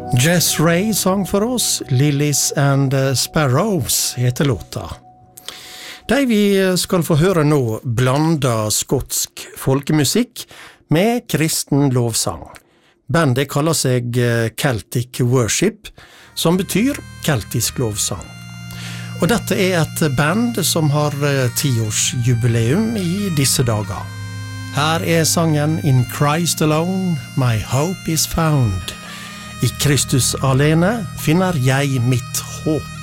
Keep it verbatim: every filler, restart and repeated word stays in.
Jess Ray sang for oss, Lilies and Sparrows heter låta. De vi skal få høre nå blanda skotsk folkemusikk med kristen lovsang. Bandet kaller seg Celtic Worship, som betyr keltisk lovsang. Og dette er et band som har tiårsjubileum i disse dager. Her er sangen In Christ Alone, My Hope is Found. I Kristus alene finner jeg mitt håp.